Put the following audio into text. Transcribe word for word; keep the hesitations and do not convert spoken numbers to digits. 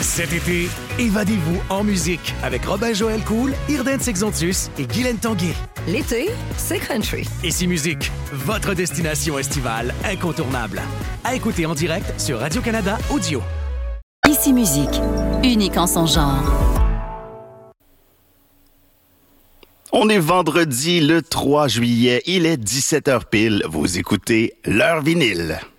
Cet été, évadez-vous en musique avec Robin-Joël Cool, Irden Sexontus et Guylaine Tanguay. L'été, c'est country. Ici Musique, votre destination estivale incontournable. À écouter en direct sur Radio-Canada Audio. Ici Musique, unique en son genre. On est vendredi le trois juillet, il est dix-sept heures pile. Vous écoutez L'heure vinyle.